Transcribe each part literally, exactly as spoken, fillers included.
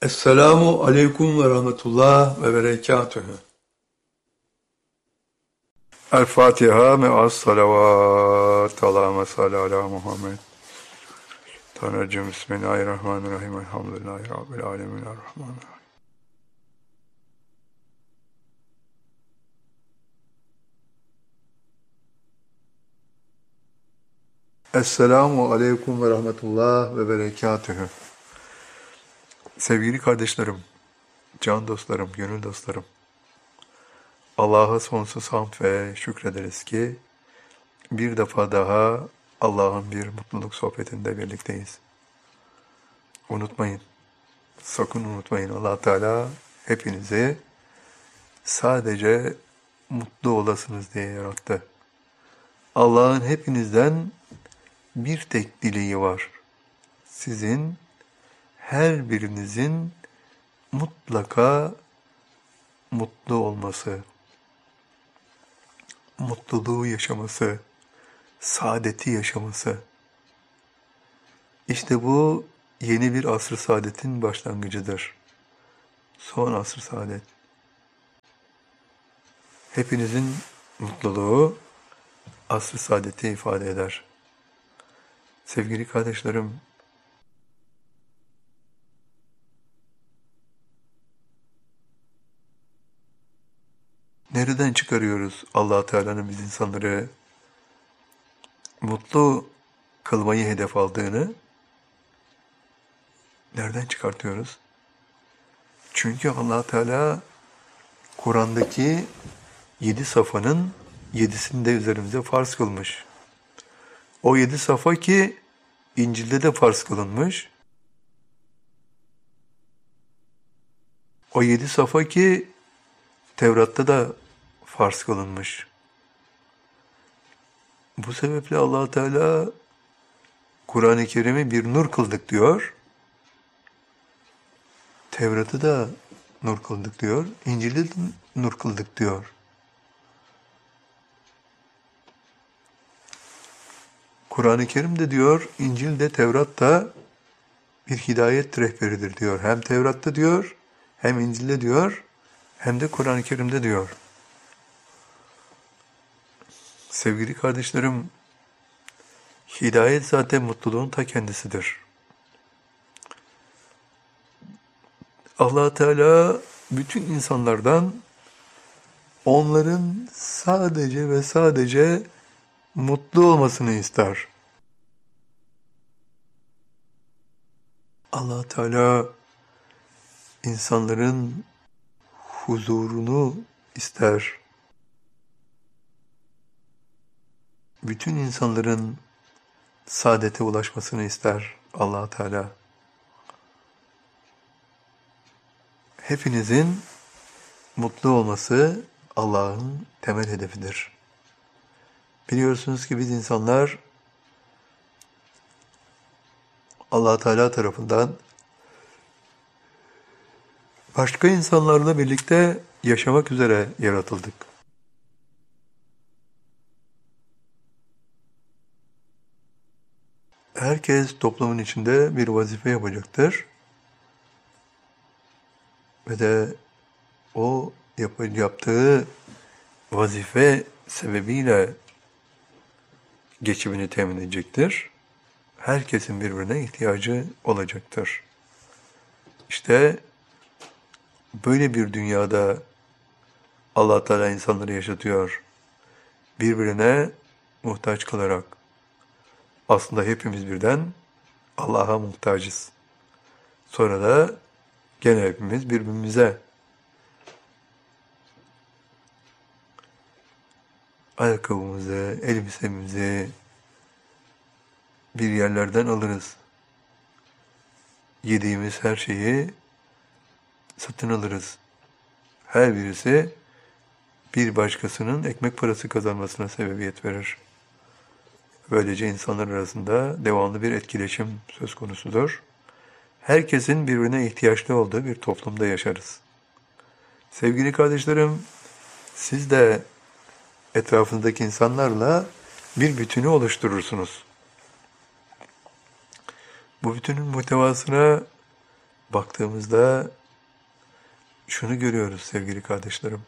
Esselamu aleyküm ve rahmetullah ve berekatühü. El Fatiha me'as salavat. Allahümme salli ala Muhammed. Tanrıcığım Bismillahirrahmanirrahim. Elhamdülillahi Rabbil alemin. Errahmanirrahim. Esselamu aleyküm ve rahmetullah ve berekatühü. Sevgili kardeşlerim, can dostlarım, gönül dostlarım, Allah'a sonsuz hamd ve şükrederiz ki bir defa daha Allah'ın bir mutluluk sohbetinde birlikteyiz. Unutmayın, sakın unutmayın, Allah Teala hepinizi sadece mutlu olasınız diye yarattı. Allah'ın hepinizden bir tek dileği var. Sizin her birinizin mutlaka mutlu olması, mutluluğu yaşaması, saadeti yaşaması. İşte bu yeni bir asr-ı saadetin başlangıcıdır. Son asr-ı saadet. Hepinizin mutluluğu asr-ı saadeti ifade eder. Sevgili kardeşlerim, nereden çıkarıyoruz Allah Teala'nın biz insanları mutlu kılmayı hedef aldığını? Nereden çıkartıyoruz? Çünkü Allah Teala Kur'an'daki yedi safanın yedisini de üzerimize farz kılmış. O yedi safa ki İncil'de de farz kılınmış. O yedi safa ki Tevrat'ta da farz kılınmış. Bu sebeple Allah Teala Kur'an-ı Kerim'i bir nur kıldık diyor. Tevrat'ı da nur kıldık diyor. İncil'i de nur kıldık diyor. Kur'an-ı Kerim de diyor, İncil de Tevrat da bir hidayet rehberidir diyor. Hem Tevrat'ta diyor, hem İncil'de diyor, hem de Kur'an-ı Kerim'de diyor. Sevgili kardeşlerim, hidayet zaten mutluluğun ta kendisidir. Allah Teala bütün insanlardan onların sadece ve sadece mutlu olmasını ister. Allah Teala insanların huzurunu ister. Bütün insanların saadete ulaşmasını ister Allah Teala. Hepinizin mutlu olması Allah'ın temel hedefidir. Biliyorsunuz ki biz insanlar Allah Teala tarafından başka insanlarla birlikte yaşamak üzere yaratıldık. Herkes toplumun içinde bir vazife yapacaktır. Ve de o yap- yaptığı vazife sebebiyle geçimini temin edecektir. Herkesin birbirine ihtiyacı olacaktır. İşte böyle bir dünyada Allah Teala insanları yaşatıyor. Birbirine muhtaç kalarak. Aslında hepimiz birden Allah'a muhtacız. Sonra da gene hepimiz birbirimize. Ayakkabımızı, elbisemizi bir yerlerden alırız. Yediğimiz her şeyi satın alırız. Her birisi bir başkasının ekmek parası kazanmasına sebebiyet verir. Böylece insanlar arasında devamlı bir etkileşim söz konusudur. Herkesin birbirine ihtiyaçlı olduğu bir toplumda yaşarız. Sevgili kardeşlerim, siz de etrafınızdaki insanlarla bir bütünü oluşturursunuz. Bu bütünün muhtevasına baktığımızda şunu görüyoruz sevgili kardeşlerim.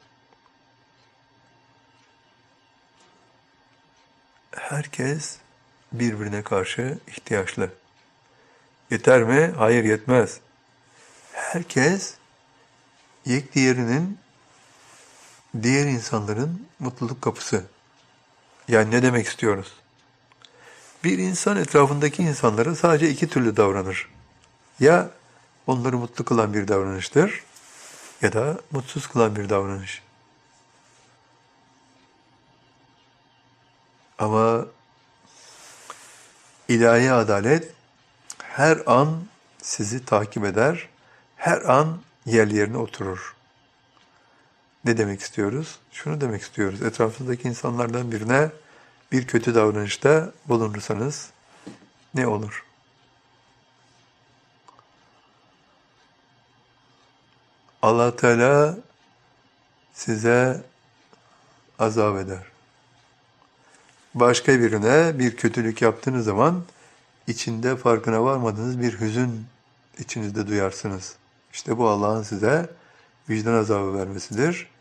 Herkes birbirine karşı ihtiyaçlı. Yeter mi? Hayır, yetmez. Herkes yek diğerinin, diğer insanların mutluluk kapısı. Yani ne demek istiyoruz? Bir insan etrafındaki insanlara sadece iki türlü davranır. Ya onları mutlu kılan bir davranıştır ya da mutsuz kılan bir davranış. Ama ilahi adalet her an sizi takip eder, her an yerli yerine oturur. Ne demek istiyoruz? Şunu demek istiyoruz. Etrafınızdaki insanlardan birine bir kötü davranışta bulunursanız ne olur? Allah Teala size azap eder. Başka birine bir kötülük yaptığınız zaman içinde farkına varmadığınız bir hüzün içinizde duyarsınız. İşte bu Allah'ın size vicdan azabı vermesidir.